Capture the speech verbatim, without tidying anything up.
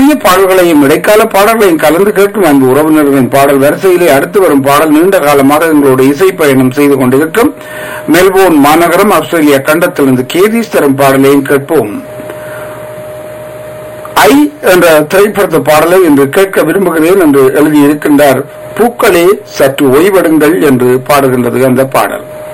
புதிய பாடல்களையும் இடைக்கால பாடல்களையும் கலந்து கேட்கும் அன்பு உறவினர்களின் பாடல் வரிசையிலே அடுத்து வரும் பாடல் நீண்ட காலமாக எங்களோட இசை பயணம் செய்து கொண்டிருக்கும் மெல்போர்ன் மாநகரம் ஆஸ்திரேலியா கண்டத்திலிருந்து கேதீஸ் தரும் பாடலையும் கேட்போம். ஐ என்ற திரைப்படத்து பாடலை இன்று கேட்க விரும்புகிறேன் என்று எழுதியிருக்கின்றார். பூக்களே சற்று ஓய்வெடுங்கள் என்று பாடுகின்றது அந்த பாடல்.